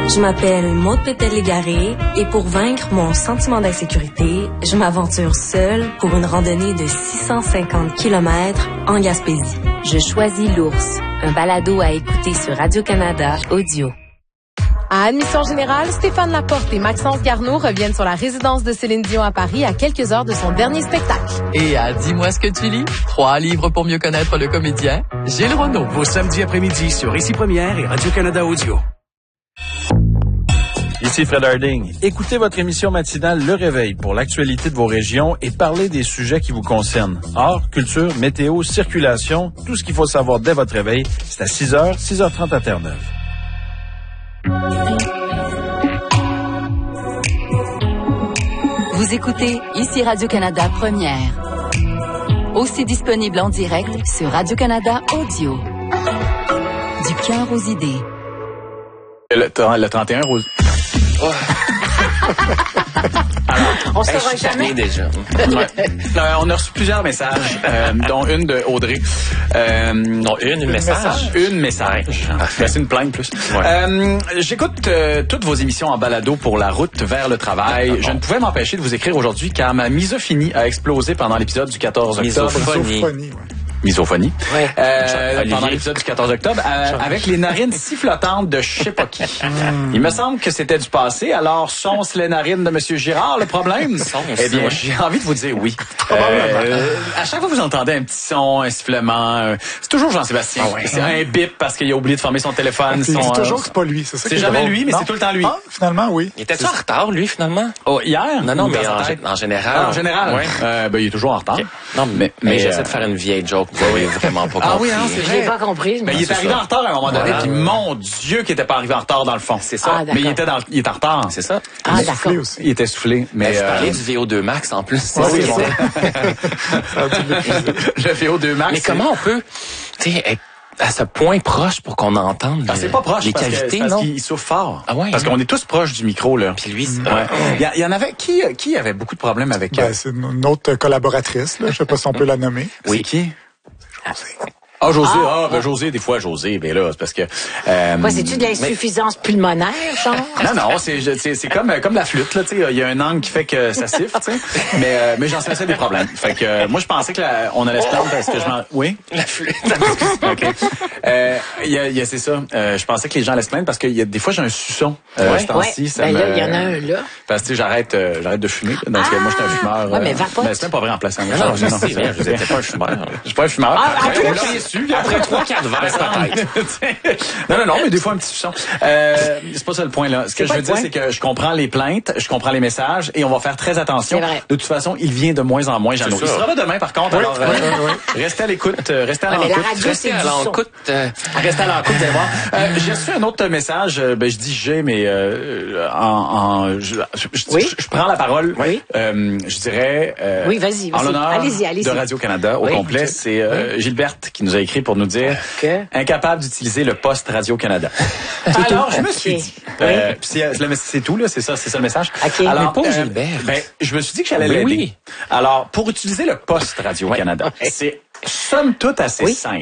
Je m'appelle Maude Pétel-Légaré et pour vaincre mon sentiment d'insécurité, je m'aventure seule pour une randonnée de 650 km en Gaspésie. Je choisis l'ours, un balado à écouter sur Radio-Canada Audio. À Admission Générale, Stéphane Laporte et Maxence Garneau reviennent sur la résidence de Céline Dion à Paris à quelques heures de son dernier spectacle. Et à Dis-moi ce que tu lis, 3 livres pour mieux connaître le comédien, Gilles Renaud. Vos samedis après-midi sur Ici Première et Radio-Canada Audio. Ici Fred Harding. Écoutez votre émission matinale Le Réveil pour l'actualité de vos régions et parlez des sujets qui vous concernent. Art, culture, météo, circulation, tout ce qu'il faut savoir dès votre réveil. C'est à 6h, 6h30 à Terre-Neuve. Vous écoutez Ici Radio-Canada Première. Aussi disponible en direct sur Radio-Canada Audio. Du cœur aux idées. Le 31 rose. Oh. Alors, on saura jamais déjà. Ouais. On a reçu plusieurs messages, dont une de Audrey. Non, une message. Une message. C'est une plainte plus. Ouais. J'écoute toutes vos émissions en balado pour la route vers le travail. Je ne pouvais m'empêcher de vous écrire aujourd'hui car ma misophonie a explosé pendant l'épisode du 14 octobre. Misophonie. Ouais. Pendant l'épisode du 14 octobre, avec les narines sifflotantes de je sais pas qui. Il me semble que c'était du passé. Alors, sont-ce les narines de M. Girard le problème? Eh bien, j'ai envie de vous dire oui. À chaque fois que vous entendez un petit son, un sifflement, c'est toujours Jean-Sébastien. Ah ouais, c'est un bip parce qu'il a oublié de fermer son téléphone. C'est toujours que c'est pas lui. C'est jamais lui, mais c'est tout le temps lui. Ah, finalement, oui. Il était-tu en retard, lui, finalement? Oh, hier? Non, mais en général. En général, ouais. Il est toujours en retard. Okay. Non, mais j'essaie de faire une vieille joke. Vous avez vraiment pas compris. Ah oui, hein, c'est vrai. J'ai pas compris. Mais il est arrivé en retard à un moment donné, puis mon Dieu qu'il était pas arrivé en retard dans le fond. C'est ça. Ah, mais il était en retard. C'est ça. Ah, d'accord. Il était soufflé. Mais je parlais du VO2 Max en plus. C'est oui, bon. Le VO2 Max. Mais comment on peut, tu sais, être à ce point proche pour qu'on entende c'est pas proche les cavités, parce non? qu'il souffle fort. Ah ouais. Parce qu'on est tous proches du micro, là. Puis lui, il y en avait qui avait beaucoup de problèmes avec. C'est une autre collaboratrice, là. Je sais pas si on peut la nommer. Oui. C'est qui? José. José, des fois, José, ben là, c'est parce que... Quoi, c'est-tu de l'insuffisance pulmonaire, genre? Non, c'est comme la flûte, là, tu sais, il y a un angle qui fait que ça siffle, tu sais, mais j'en sais des problèmes. Fait que, moi, je pensais que on allait se plaindre parce que Oui? La flûte. OK. C'est ça. Je pensais que les gens allaient se plaindre parce que des fois, j'ai un suçon, ce temps-ci. Ben là, il y en a un, là. Parce que, j'arrête de fumer, donc moi, je suis un fumeur. Ouais, mais va pas. Mais c'est même pas vrai en place. Non, je n'étais pas un fumeur. Je suis pas un fumeur. Après 3-4 verres, Non, mais des fois un petit soupçon. C'est pas ça le point, là. Ce que je veux dire, c'est que je comprends les plaintes, je comprends les messages et on va faire très attention. De toute façon, il vient de moins en moins, Jeannot. Il sera là demain, par contre. Alors, restez à l'écoute. Restez à l'écoute. Restez à l'écoute. Restez à l'écoute, vous allez voir. J'ai reçu un autre message. Je dis mais je prends la parole. Oui. Je dirais. Oui, vas-y. En l'honneur allez-y. de Radio-Canada au complet, c'est Gilberte qui nous a écrit pour nous dire incapable d'utiliser le poste Radio-Canada. Alors, je me suis dit, c'est tout, là, c'est ça le message. Okay. Alors, pour Gilbert. Je me suis dit que j'allais l'aider. Oui. Alors, pour utiliser le poste Radio-Canada, c'est somme toute assez simple.